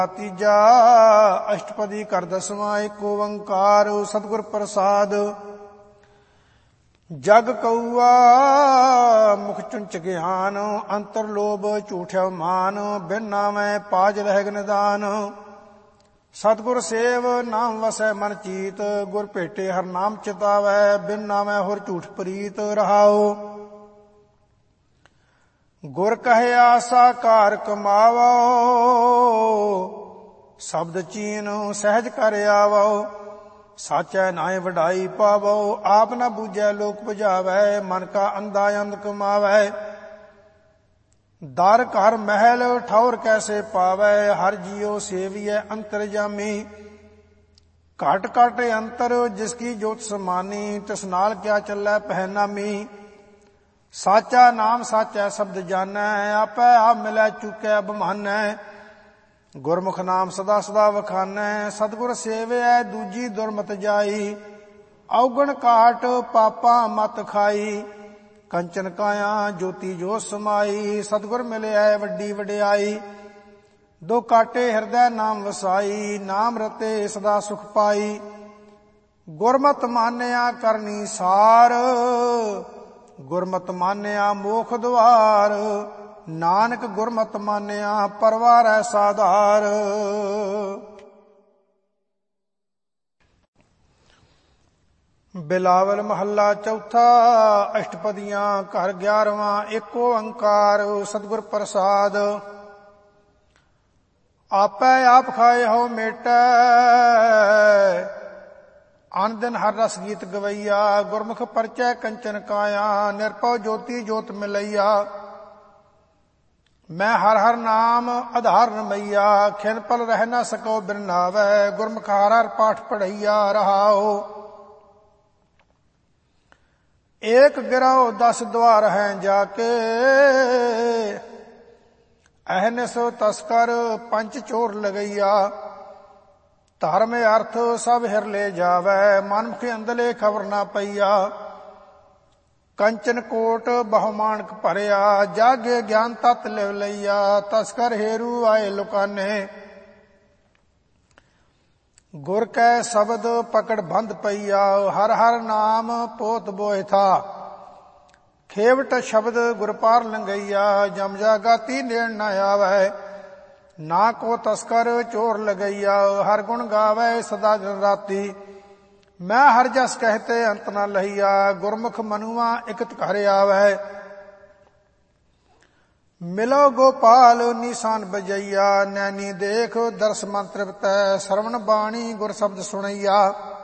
ਤੀਜਾ ਅਸ਼ਟਪਦੀ ਕਰ ਦਸਵਾਂ। ਏਕ ਓੰਕਾਰ ਸਤਿਗੁਰ ਪ੍ਰਸਾਦ। ਜਗ ਕਊਆ ਮੁਖ ਚੁੰਚ ਗਿਆਨ, ਅੰਤਰ ਲੋਭ ਝੂਠਿਆ ਮਾਨ, ਬਿਨ ਨਾਮੈ ਪਾਜ ਰਹਿ ਨਿਦਾਨ। ਸਤਿਗੁਰ ਸੇਵ ਨਾਮ ਵਸੈ ਮਨ ਚੀਤ, ਗੁਰ ਭੇਟੇ ਹਰ ਨਾਮ ਚਿਤਾਵੈ, ਬਿਨ ਨਾਮੈ ਹੋਰ ਝੂਠ ਪ੍ਰੀਤ ਰਹਾਉ। ਗੁਰ ਕਹੇ ਆਸਾ ਕਾਰ ਕਮਾਵੋ, ਸ਼ਬਦ ਚੀਨ ਸਹਿਜ ਕਰ ਆਵੋ। ਸਾਚੈ ਨਾਏ ਵਡਾਈ ਪਾਵੋ, ਆਪ ਨਾ ਬੂਝੈ ਲੋਕ 부ਝਾਵੈ, ਮਨ ਕਾ ਅੰਧਾ ਅੰਧ ਕਮਾਵੈ। ਦਰ ਘਰ ਮਹਿਲ ਠੌਰ ਕੈਸੇ ਪਾਵੈ, ਹਰ ਜੀਉ ਸੇਵੀਐ ਅੰਤਰਜਾਮੀ। ਘਟ ਘਟ ਅੰਤਰ ਜਿਸ ਕੀ ਜੋਤ ਸਮਾਨੀ, ਤਿਸ ਨਾਲ ਕਿਆ ਚੱਲੈ ਪਹਿਨਾਮੀ। ਸਾਚਾ ਨਾਮ ਸਾਚਾ ਸ਼ਬਦ ਜਾਣੈ, ਆਪੈ ਆਪ ਮਿਲੈ ਚੁਕੈ ਬਮਾਨੈ। ਗੁਰਮੁਖ ਨਾਮ ਸਦਾ ਸਦਾ ਵਖਾਨੈ, ਸਤਿਗੁਰ ਸੇਵਿਐ ਦੂਜੀ ਦੁਰਮਤ ਜਾਈ। ਔਗਣ ਘਾਟ ਪਾਪਾ ਮਤ ਖਾਈ, ਕੰਚਨ ਕਾਇਆ ਜੋਤੀ ਜੋ ਸਮਾਈ। ਸਤਿਗੁਰ ਮਿਲਿਆ ਵੱਡੀ ਵਡਿਆਈ, ਦੋ ਕਾਟੇ ਹਿਰਦੈ ਨਾਮ ਵਸਾਈ। ਨਾਮ ਰਤੇ ਸਦਾ ਸੁਖ ਪਾਈ, ਗੁਰਮਤਿ ਮਾਨਿਆ ਕਰਨੀ ਸਾਰ। ਗੁਰਮਤਿ ਮਾਨਿਆ ਮੋਖ ਦੁਆਰ, ਨਾਨਕ ਗੁਰਮਤਿ ਮਾਨਿਆ ਪਰਵਾਰੈ ਸਾਧਾਰ। ਬਿਲਾਵਲ ਮਹੱਲਾ ਚੌਥਾ। ਅਸ਼ਟਪਦੀਆਂ ਘਰ 11ਵਾਂ। ਏਕ ਓੰਕਾਰ ਸਤਿਗੁਰ ਪ੍ਰਸਾਦ। ਆਪੈ ਆਪ ਖਾਏ ਹੋ ਮੇਟੈ, ਅਨ ਦਿਨ ਹਰ ਰਸ ਗੀਤ ਗਵਈਆ। ਗੁਰਮੁਖ ਪਰਚੈ ਕੰਚਨ ਕਾਇਆ, ਨਿਰਭਉ ਜੋਤੀ ਜੋਤ ਮਿਲਈਆ। ਮੈਂ ਹਰ ਹਰ ਨਾਮ ਆਧਾਰ ਰਮਈਆ, ਖਿਨ ਪਲ ਰਹਿ ਨਾ ਸਕੋ ਬਿਨ ਨਾਵੈ। ਗੁਰਮੁਖ ਹਰ ਹਰ ਪਾਠ ਪੜ੍ਹਈਆ ਰਹਾਉ। ਏਕ ਗਿਰਹੁ 10 ਦੁਆਰ ਹੈ ਜਾਕੇ, ਅਹਨਿਸ ਤਸਕਰ ਪੰਚ ਚੋਰ ਲਗਈਆ। ਧਰਮ ਅਰਥ ਸਭ ਹਿਰ ਲੈ ਜਾਵੈ, ਮਨਮੁਖ ਅੰਦਲੇ ਖਬਰ ਨਾ ਪਈਆ। ਕੰਚਨ ਕੋਟ ਬਹੁ ਮਾਣਕ ਭਰਿਆ, ਜਾਗੇ ਗਿਆਨ ਤਤ ਲਿਵ ਲਈਆ। ਤਸਕਰ ਹੇਰੂ ਆਏ ਲੁਕਾਨੇ, ਗੁਰ ਕੈ ਸ਼ਬਦ ਪਕੜ ਬੰਧ ਪਈਆ। ਹਰ ਹਰ ਨਾਮ ਪੋਤ ਬੋਇ ਥਾ, ਖੇਵਟ ਸ਼ਬਦ ਗੁਰ ਪਾਰ ਲੰਗਈਆ। ਜਮ ਜਾਗਾਤੀ ਨੇੜ ਨਾ ਆਵੈ, ਨਾ ਕੋ ਤਸਕਰ ਚੋਰ ਲਗਈਆ। ਹਰ ਗੁਣ ਗਾਵੈ ਸਦਾ ਦਿਨ ਰਾਤੀ, ਮੈਂ ਹਰ ਜਸ ਕਹਿਤੇ ਅੰਤ ਨਾ ਲਹੀਆ। ਗੁਰਮੁਖ ਮਨੁਆ ਇਕਤ ਘਰ ਆਵੈ, ਮਿਲੋ ਗੋਪਾਲ ਨੀਸਾਨ ਬਜਈਆ। ਨੈਣੀ ਦੇਖ ਦਰਸ ਮਨ ਤ੍ਰਿਪਤੈ, ਸਰਵਣ ਬਾਣੀ ਗੁਰ ਸ਼ਬਦ ਸੁਣਈਆ।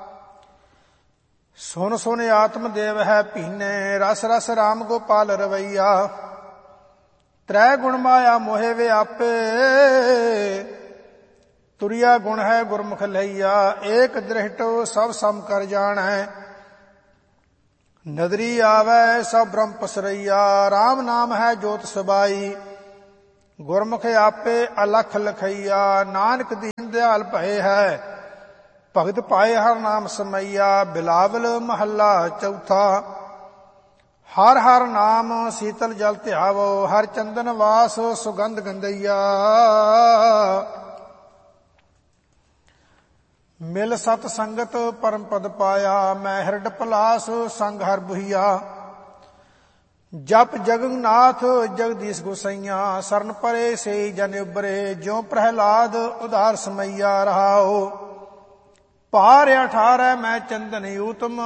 ਸੁਨ ਸੁਨ ਆਤਮ ਦੇਵ ਹੈ ਭੀਨੇ, ਰਸ ਰਸ ਰਾਮ ਗੋਪਾਲ ਰਵਈਆ। ਤ੍ਰੈ ਗੁਣ ਮਾਇਆ ਮੋਹਿ ਵਿਆਪੇ, ਤੁਰਿਆ ਗੁਣ ਹੈ ਗੁਰਮੁਖ ਲਈਆ। ਏਕ ਦ੍ਰਿਸ਼ਟ ਸਭ ਸਮ ਕਰ ਜਾਣੈ, ਨਦਰੀ ਆਵੈ ਸਭ ਬ੍ਰਹਮ ਪਸਰਈਆ। ਰਾਮ ਨਾਮ ਹੈ ਜੋਤ ਸਬਾਈ, ਗੁਰਮੁਖ ਆਪੇ ਅਲਖ ਲਖਈਆ। ਨਾਨਕ ਦੀਨ ਦਿਆਲ ਭਏ ਹੈ, ਭਗਤ ਪਾਏ ਹਰ ਨਾਮ ਸਮਈਆ। ਬਿਲਾਵਲ ਮਹੱਲਾ ਚੌਥਾ। ਹਰ ਹਰ ਨਾਮ ਸੀਤਲ ਜਲ ਧਿਆਵੋ, ਹਰ ਚੰਦਨ ਵਾਸ ਸੁਗੰਧ ਗੰਧਈਆ। ਮਿਲ ਸਤ ਸੰਗਤ ਪਰਮ ਪਦ ਪਾਇਆ, ਮੈਂ ਹਿਰਡ ਪਲਾਸ ਸੰਗ ਹਰ ਬੁਹੀਆ। ਜਪ ਜਗਨਨਾਥ ਜਗਦੀਸ਼ ਗੁਸਈਆ, ਸਰਨ ਪਰੇ ਸੇ ਜਨ ਉਬਰੇ। ਜਿਉ ਪ੍ਰਹਿਲਾਦ ਉਧਾਰ ਸਮਈਆ ਰਹਾਉ। ਪਾਰ 18 ਮੈਂ ਚੰਦਨ ਊਤਮ,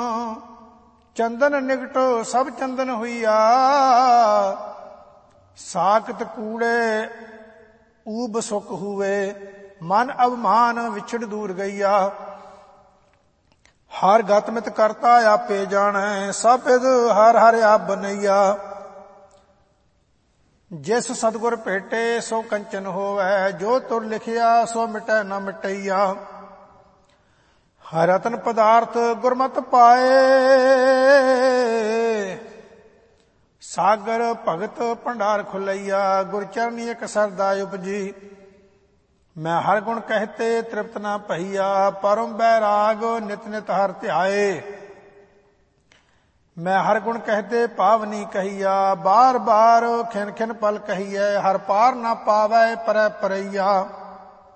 ਚੰਦਨ ਨਿਕਟ ਸਭ ਚੰਦਨ ਹੋਈਆ। ਸਾਕਤ ਕੂੜੇ ਊਬ ਸੁਖ ਹੂਏ, ਮਨ ਅਭਮਾਨ ਵਿਛੜ ਦੂਰ ਗਈਆ। ਹਰ ਗਤ ਮਿਤ ਕਰਤਾ ਆਪੇ ਜਾਣੈ, ਸਭ ਵਿਦ ਹਰ ਹਰ ਆਪ ਬਨਈਆ। ਜਿਸ ਸਤਿਗੁਰ ਭੇਟੇ ਸੋ ਕੰਚਨ ਹੋਵੈ, ਜੋ ਤੁਰ ਲਿਖਿਆ ਸੋ ਮਿਟੈ ਨਾ ਮਿਟਈਆ। ਹਰ ਰਤਨ ਪਦਾਰਥ ਗੁਰਮਤਿ ਪਾਏ, ਸਾਗਰ ਭਗਤ ਭੰਡਾਰ ਖੁਲਈਆ। ਗੁਰ ਚਰਨੀ ਇਕ ਸਰਦਾ ਉਪਜੀ, ਮੈਂ ਹਰ ਗੁਣ ਕਹਿਤੇ ਤ੍ਰਿਪਤ ਨਾ ਭਈਆ। ਪਰਮ ਬੈਰਾਗ ਨਿਤ ਨਿਤ ਹਰ ਧਿਆਏ, ਮੈਂ ਹਰ ਗੁਣ ਕਹਿਤੇ ਪਾਵਨੀ ਕਹੀਆ। ਬਾਰ ਬਾਰ ਖਿਨ ਖਿਨ ਪਲ ਕਹੀਐ, ਹਰ ਪਾਰ ਨਾ ਪਾਵੈ ਪਰੈ ਪਰਈਆ।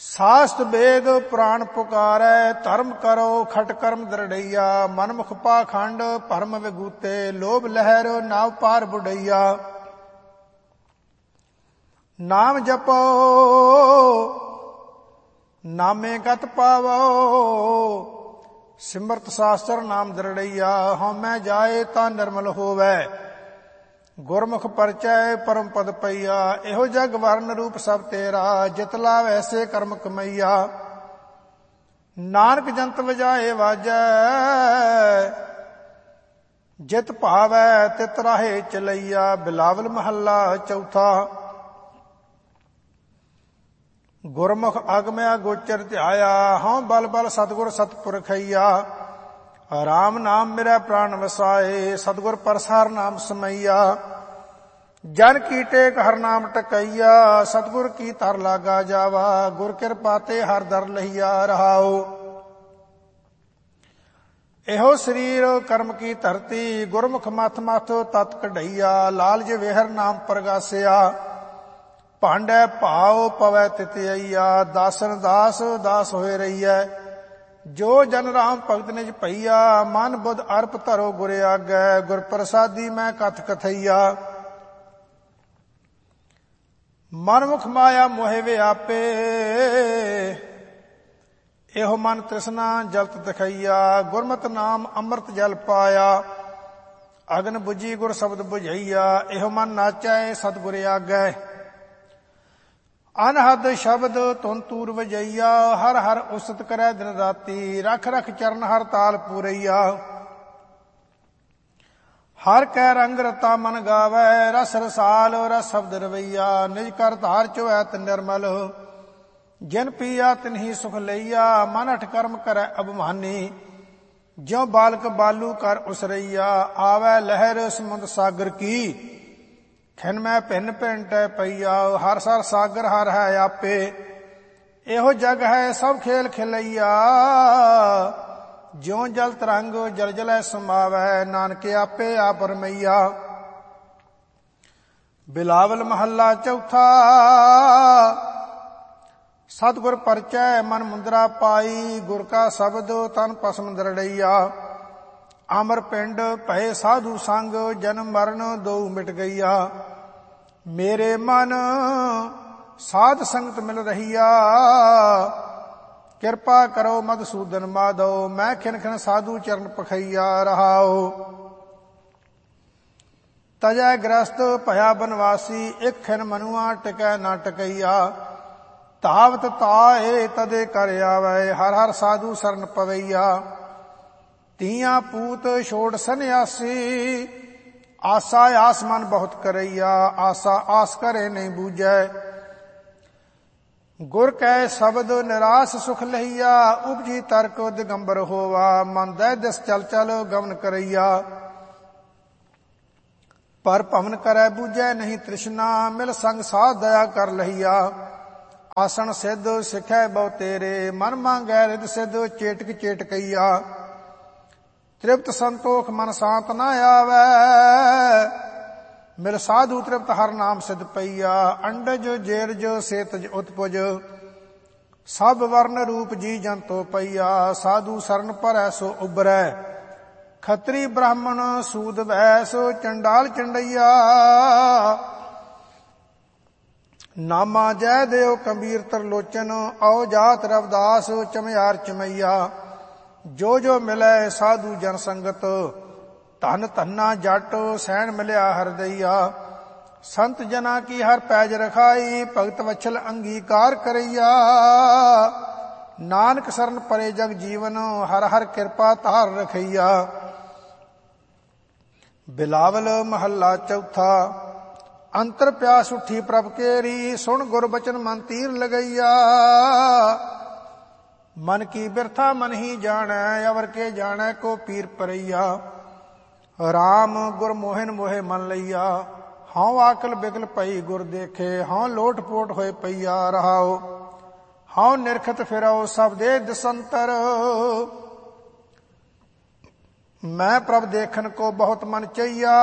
ਸਾਸਤ ਵੇਦ ਪੁਰਾਣ ਪੁਕਾਰੈ, ਧਰਮ ਕਰੋ ਖਟ ਕਰਮ ਦਰੜਈਆ। ਮਨਮੁਖ ਪਾਖੰਡ ਭਰਮ ਵਿਗੂਤੇ, ਲੋਭ ਲਹਿਰ ਨਾਵ ਪਾਰ ਬੁਡਈਆ। ਨਾਮ ਜਪੋ ਨਾਮੇ ਗਤ ਪਾਵੋ, ਸਿਮਰਤ ਸਾਸਤਰ ਨਾਮ ਦਰੜਈਆ। ਹਉਮੈ ਜਾਏ ਤਾਂ ਨਿਰਮਲ ਹੋਵੈ, ਗੁਰਮੁਖ ਪਰਚੈ ਪਰਮ ਪਦ ਪਈਆ। ਇਹੋ ਜਗ ਵਰਨ ਰੂਪ ਸਭ ਤੇਰਾ, ਜਿਤ ਲਾਵ ਐਸੇ ਕਰਮ ਕਮਈਆ। ਨਾਨਕ ਜੰਤ ਵਜਾਏ ਵਾਜੈ, ਜਿਤ ਭਾਵੈ ਤਿਤ ਰਾਹੇ ਚਲਈਆ। ਬਿਲਾਵਲ ਮਹੱਲਾ ਚੌਥਾ। ਗੁਰਮੁਖ ਅਗਮਿਆ ਗੋਚਰ ਧਿਆਇਆ, ਹਉ ਬਲ ਬਲ ਸਤਿਗੁਰ ਸਤਿਪੁਰਖਈਆ। ਰਾਮ ਨਾਮ ਮੇਰਾ ਪ੍ਰਾਨ ਵਸਾਏ, ਸਤਿਗੁਰ ਪ੍ਰਸਾਰ ਨਾਮ ਸਮਈਆ। ਜਨ ਕੀ ਟੇਕ ਹਰ ਨਾਮ ਟਕਈਆ, ਸਤਿਗੁਰ ਕੀ ਧਰ ਲਾਗਾ ਜਾਵਾ। ਗੁਰ ਕਿਰਪਾ ਤੇ ਹਰ ਦਰ ਲਈਆ ਰਹਾਓ। ਇਹੋ ਸਰੀਰ ਕਰਮ ਕੀ ਧਰਤੀ, ਗੁਰਮੁਖ ਮਥ ਮਥ ਤਤ ਕਢਈਆ। ਲਾਲਜ ਵੇਹਰ ਨਾਮ ਪ੍ਰਗਾਸਿਆ, ਭਾਂਡੈ ਭਾਉ ਪਵੈ ਤਿਤਈਆ। ਦਾਸਨ ਦਾਸ ਦਾਸ ਹੋਏ ਰਹੀਐ, ਜੋ ਜਨ ਰਾਮ ਭਗਤ ਨਿਜ ਭਈਆ। ਮਨ ਬੁੱਧ ਅਰਪ ਧਰੋ ਗੁਰ ਆਗੈ, ਗੁਰ ਪ੍ਰਸਾਦੀ ਮੈਂ ਕਥ ਕਥਈਆ। ਮਨਮੁਖ ਮਾਇਆ ਮੋਹਿ ਵਿਆਪੇ, ਇਹੋ ਮਨ ਤ੍ਰਿਸ਼ਨਾ ਜਲਤ ਦਿਖਈਆ। ਗੁਰਮਤਿ ਨਾਮ ਅੰਮ੍ਰਿਤ ਜਲ ਪਾਇਆ, ਅਗਨ ਬੁਝੀ ਗੁਰ ਸ਼ਬਦ ਬੁਝਈਆ। ਇਹੋ ਮਨ ਨਾਚੈ ਸਤਿਗੁਰ ਆਗੈ, ਅਨਹਦ ਸ਼ਬਦ ਧੁਨ ਤੂਰ ਵਜਈਆ। ਹਰ ਹਰ ਉਸਤ ਕਰੈ ਦਿਨ ਰਾਤੀ, ਰਖ ਰਖ ਚਰਨ ਹਰ ਤਾਲ ਪੂਰਈਆ। ਹਰ ਕੈ ਰੰਗ ਰਤਾ ਮਨ ਗਾਵੈ, ਰਸ ਰਸਾਲ ਰਸ ਸ਼ਬਦ ਰਵਈਆ। ਨਿਜ ਕਰ ਧਾਰ ਚੋਐਤ ਨਿਰਮਲ, ਜਿਨ ਪੀਆ ਤਿਨਹੀ ਸੁਖ ਲਈਆ। ਮਨ ਅਠ ਕਰਮ ਕਰੈ ਅਭਿਮਾਨੀ, ਜਿਉ ਬਾਲਕ ਬਾਲੂ ਕਰ ਉਸਰਈਆ। ਆਵੈ ਲਹਿਰ ਸਮੁੰਦ ਸਾਗਰ ਕੀ, ਖਿਨ ਮੈਂ ਭਿੰਨ ਭਿੰਨ ਟੈ ਪਈਆ। ਹਰ ਸਰ ਸਾਗਰ ਹਰ ਹੈ ਆਪੇ, ਇਹੋ ਜਗ ਹੈ ਸਭ ਖੇਲ ਖਿਲਈਆ। ਜਿਉ ਜਲ ਤਰੰਗ ਜਲ ਜਲੈ ਸਮਾਵੈ, ਨਾਨਕ ਆਪੇ ਆਪ ਰਮਈਆ। ਬਿਲਾਵਲ ਮਹੱਲਾ ਚੌਥਾ। ਸਤਿਗੁਰ ਪਰਚੈ ਮਨ ਮੁੰਦਰਾ ਪਾਈ, ਗੁਰ ਕਾ ਸ਼ਬਦ ਤਨ ਭਸਮ ਦਰੜਈਆ। ਅਮਰ ਪਿੰਡ ਭਏ ਸਾਧੂ ਸੰਗ, ਜਨਮ ਮਰਨ ਦੋਊ ਮਿਟ ਗਈਆ। ਮੇਰੇ ਮਨ ਸਾਧ ਸੰਗਤ ਮਿਲ ਰਹੀਆ, ਕਿਰਪਾ ਕਰੋ ਮਧੂਸੂਦਨ ਮਾਧੋ। ਮੈਂ ਖਿਨ ਖਿਨ ਸਾਧੂ ਚਰਨ ਪਖਈਆ ਰਹਾਓ। ਤਜੈ ਗ੍ਰਸਤ ਭਇਆ ਬਨਵਾਸੀ, ਇਕ ਖਿਨ ਮਨੁਆ ਟਿਕੈ ਨਾ ਟਕਈਆ। ਧਾਵਤ ਤਾਏ ਤਦੇ ਕਰ ਆਵੈ, ਹਰ ਹਰ ਸਾਧੂ ਸਰਨ ਪਵਈਆ। ਤੀਆਂ ਪੂਤ ਛੋੜ ਸੰਨਿਆਸੀ, ਆਸਾ ਆਸ ਮਨ ਬਹੁਤ ਕਰਈਆ। ਆਸਾ ਆਸ ਕਰੇ ਨਹੀਂ ਬੂਝੈ, ਗੁਰ ਕੈ ਸ਼ਬਦ ਨਿਰਾਸ ਸੁਖ ਲਈਆ। ਉਪਜੀ ਤਰਕ ਦਿਗੰਬਰ ਹੋਵਾ, ਮਨ ਦਹਿ ਦਿਸ ਚਲ ਚਲ ਗਮਨ ਕਰਈਆ। ਪਰ ਭਵਨ ਕਰੈ ਬੂਝੈ ਨਹੀਂ ਤ੍ਰਿਸ਼ਨਾ, ਮਿਲ ਸੰਗ ਸਾਧ ਦਇਆ ਕਰ ਲਈਆ। ਆਸਣ ਸਿੱਧ ਸਿਖੈ ਬਹੁ ਤੇਰੇ, ਮਨ ਮੰਗੈ ਰਿਦ ਸਿੱਧ ਚੇਟਕ ਚੇਟਕਈਆ। ਤ੍ਰਿਪਤ ਸੰਤੋਖ ਮਨ ਸ਼ਾਂਤ ਨਾ ਆਵੈ, ਮਿਲ ਸਾਧੂ ਤ੍ਰਿਪਤ ਹਰ ਨਾਮ ਸਿਧ ਪਈਆ। ਅੰਡਜ ਜੇਰਜ ਸੇਤਜ ਉਤਪੁਜ, ਸਭ ਵਰਨ ਰੂਪ ਜੀ ਜੰਤੋ ਪਈਆ। ਸਾਧੂ ਸਰਨ ਭਰੈ ਸੋ ਉਬਰੈ, ਖੱਤਰੀ ਬ੍ਰਾਹਮਣ ਸੂਦ ਵੈਸ ਚੰਡਾਲ ਚੰਡਈਆ। ਨਾਮਾ ਜੈ ਦੇਵ ਕੰਬੀਰ ਤਰਲੋਚਨ, ਆਓ ਜਾਤ ਰਵਦਾਸ ਚਮਿਆਰ ਚਮਈਆ। ਜੋ ਜੋ ਮਿਲੈ ਸਾਧੂ ਜਨ ਸੰਗਤ, ਧਨ ਧੰਨਾ ਜਟ ਸੈਣ ਮਿਲਿਆ ਹਰਦਈਆ। ਸੰਤ ਜਨਾ ਕੀ ਹਰ ਪੈਜ ਰਖਾਈ, ਭਗਤ ਵਛਲ ਅੰਗੀਕਾਰ ਕਰਈਆ। ਨਾਨਕ ਸਰਨ ਪਰੇ ਜਗ ਜੀਵਨ, ਹਰ ਹਰ ਕਿਰਪਾ ਧਾਰ ਰਖਈਆ। ਬਿਲਾਵਲ ਮਹੱਲਾ ਚੌਥਾ। ਅੰਤਰ ਪਿਆਸ ਉੱਠੀ ਪ੍ਰਭ ਕੇਰੀ, ਸੁਣ ਗੁਰ ਬਚਨ ਮਨ ਤੀਰ ਲਗਈਆ। ਮਨ ਕੀ ਬਿਰਥਾ ਮਨ ਹੀ ਜਾਣੈ, ਅਵਰ ਕੇ ਜਾਣੈ ਕੋ ਪੀਰ ਪਰਈਆ। ਰਾਮ ਗੁਰ ਮੋਹਿਨ ਮੋਹਿ ਮਨ ਲਈਆ, ਹਉ ਆਕਲ ਬਿਗਲ ਪਈ ਗੁਰ ਦੇਖੇ। ਹਉ ਲੋਟ ਪੋਟ ਹੋਏ ਪਈਆ ਰਹਾਓ। ਹਉ ਨਿਰਖਤ ਫਿਰਉ ਸਭ ਦੇ ਦਿਸੰਤਰ, ਮੈਂ ਪ੍ਰਭ ਦੇਖਨ ਕੋ ਬਹੁਤ ਮਨ ਚਈਆ।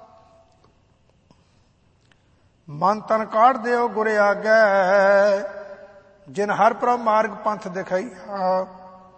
ਮਨ ਤਨ ਕਾਢ ਦਿਓ ਗੁਰ ਆਗੈ, ਜਿਨ ਹਰ ਪ੍ਰਭ ਮਾਰਗ ਪੰਥ ਦਿਖਾਈਆ।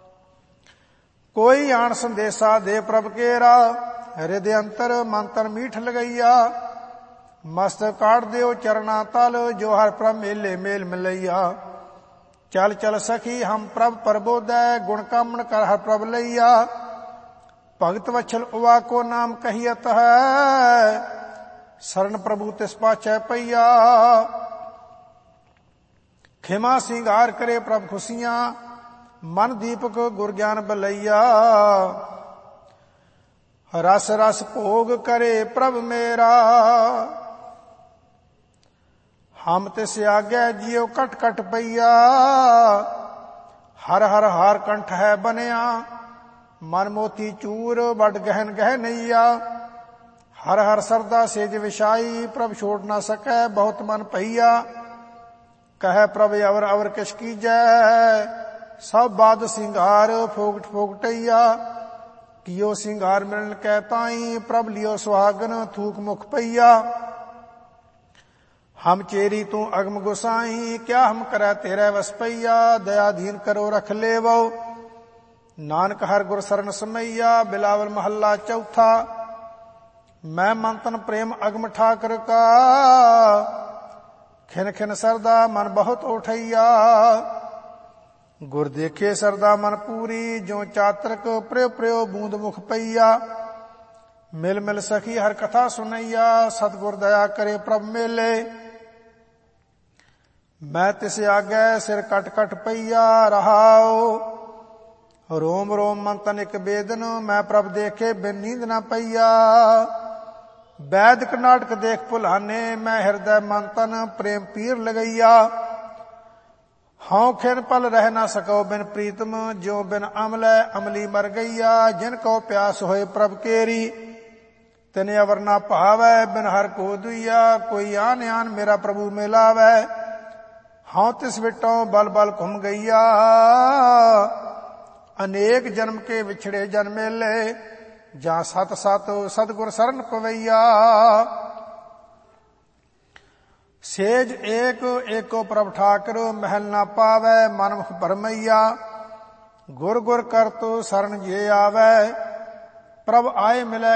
ਕੋਈ ਆਣ ਸੰਦੇਸ਼ਾ ਦੇ ਪ੍ਰਭ ਕੇਰਾ, ਹਿਰਦੇ ਅੰਤਰ ਮੰਤਰ ਮੀਠ ਲਗਈਆ। ਮਸਤਕ ਕਾਟ ਦਿਓ ਚਰਨਾ ਤਲ, ਜੋ ਹਰ ਪ੍ਰਭ ਮੇਲੇ ਮੇਲ ਮਿਲਈਆ। ਚਲ ਚਲ ਸਖੀ ਹਮ ਪ੍ਰਭ ਪ੍ਰਬੋਧੈ, ਗੁਣ ਕਾਮਣ ਕਰ ਹਰ ਪ੍ਰਭ ਲਈਆ। ਭਗਤ ਵਛਲ ਉਵਾ ਕੋ ਨਾਮ ਕਹੀਅਤ ਹੈ, ਸਰਨ ਪ੍ਰਭੂ ਤਿਸ ਪਾਛੈ ਪਈਆ। ਖਿਮਾ ਸਿੰਗਾਰ ਕਰੇ ਪ੍ਰਭ ਖੁਸ਼ੀਆਂ, ਮਨ ਦੀਪਕ ਗੁਰ ਗਿਆਨ ਬਲਈਆ। ਰਸ ਰਸ ਭੋਗ ਕਰੇ ਪ੍ਰਭ ਮੇਰਾ, ਹਮ ਤਿਸ ਆਗੈ ਜਿਉ ਕਟ ਕਟ ਪਈਆ। ਹਰ ਹਰ ਹਾਰ ਕੰਠ ਹੈ ਬਨਿਆ, ਮਨ ਮੋਤੀ ਚੂਰ ਵੱਡ ਗਹਿਨ ਗਹਿਨਈਆ। ਹਰ ਹਰ ਸਰਦਾ ਸੇਜ ਵਿਛਾਈ, ਪ੍ਰਭ ਛੋੜ ਨਾ ਸਕੈ ਬਹੁਤ ਮਨ ਪਈਆ। ਕਹੈ ਪ੍ਰਭ ਅਵਰ ਅਵਰ ਕਿਛ ਕੀਜੈ, ਸਭ ਬਾਦ ਸਿੰਗਾਰ ਫੋਗਟ ਫੋਗਟਈਆ। ਕੀਓ ਸਿੰਗਾਰ ਮਿਲਨ ਕੈ ਤਾਈ, ਪ੍ਰਭ ਲਿਓ ਸੁਹਾਗਨ ਥੂਕ ਮੁਖ ਪਈਆ। ਹਮ ਚੇਰੀ ਤੂੰ ਅਗਮ ਗੁਸਾਈ, ਕਿਆ ਹਮ ਕਰੈ ਤੇਰੇ ਵਸ ਪਈਆ। ਦਇਆਧੀਨ ਕਰੋ ਰਖ ਲੇਵੋ, ਨਾਨਕ ਹਰ ਗੁਰ ਸਰਨ ਸਮਈਆ। ਬਿਲਾਵਲ ਮਹੱਲਾ ਚੌਥਾ। ਮੈਂ ਮੰਤਨ ਪ੍ਰੇਮ ਅਗਮ ਠਾਕਰ ਕਾ, ਖਿਨ ਖਿਨ ਸਰਦਾ ਮਨ ਬਹੁਤ ਉਠਈਆ। ਗੁਰ ਦੇਖੇ ਸਰਦਾ ਮਨ ਪੂਰੀ, ਜੋ ਚਾਤਰਕ ਪ੍ਰਿਉ ਪ੍ਰਿਉ ਬੂੰਦ ਮੁਖ ਪਈਆ। ਮਿਲ ਮਿਲ ਸਖੀ ਹਰ ਕਥਾ ਸੁਨਈਆ, ਸਤਿਗੁਰ ਦਇਆ ਕਰੇ ਪ੍ਰਭ ਮੇਲੇ। ਮੈਂ ਤਿਸ ਆਗੈ ਸਿਰ ਕਟ ਕਟ ਪਈਆ। ਰਹਾਉ ਰੋਮ ਰੋਮ ਮੰਤਨ ਇਕ ਬੇਦਨ, ਮੈਂ ਪ੍ਰਭ ਦੇਖੇ ਬਿਨ ਨੀਂਦ ਨਾ ਪਈਆ। ਵੈਦਿਕ ਨਾਟਕ ਦੇਖ ਭੁਲਾਨੇ, ਮੈਂ ਹਿਰਦੈ ਮੰਤਨ ਪ੍ਰੇਮ ਪੀਰ ਲਗਈਆ। ਹਉ ਖਿਨ ਪਲ ਰਹਿ ਨਾ ਸਕੋ ਬਿਨ ਪ੍ਰੀਤਮ, ਜਿਉ ਬਿਨ ਅਮਲੈ ਅਮਲੀ ਮਰ ਗਈਆ। ਜਿਨ ਕੋ ਪਿਆਸ ਹੋਏ ਪ੍ਰਭ ਕੇਰੀ, ਤਿਨ ਅਵਰ ਨਾ ਭਾਵੈ ਬਿਨ ਹਰ ਕੋ ਦੁਈਆ। ਕੋਈ ਆਨ ਆਨ ਮੇਰਾ ਪ੍ਰਭੂ ਮਿਲਾਵੈ, ਹਉ ਤਿਸ ਵਿਟੋਂ ਬਲ ਬਲ ਘੁਮ ਗਈਆ। ਅਨੇਕ ਜਨਮ ਕੇ ਵਿਛੜੇ ਜਨ ਮੇਲੇ, ਜਾਂ ਸਤ ਸਤ ਸਤਿਗੁਰ ਸਰਨ ਪਵਈਆ। ਸੇਜ ਏਕ ਏਕੋ ਪ੍ਰਭ ਠਾਕਰ, ਮਹਿਲ ਨਾ ਪਾਵੈ ਮਨ ਮੁਖ ਭਰਮਈਆ। ਗੁਰ ਗੁਰ ਕਰਤੁ ਸਰਨ ਜੇ ਆਵੈ, ਪ੍ਰਭ ਆਏ ਮਿਲੈ